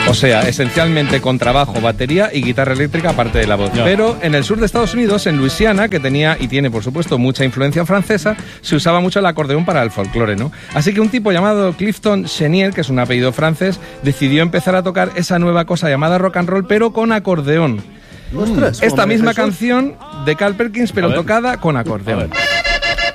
O sea, esencialmente contrabajo, batería y guitarra eléctrica aparte de la voz. Pero en el sur de Estados Unidos, en Luisiana, que tenía y tiene, por supuesto, mucha influencia francesa, se usaba mucho el acordeón para el folclore, ¿no? Así que un tipo llamado Clifton Chenier, que es un apellido francés, decidió empezar a tocar esa nueva cosa llamada rock and roll, pero con acordeón. Ostras, Esta misma canción de Carl Perkins, pero tocada con acordeón.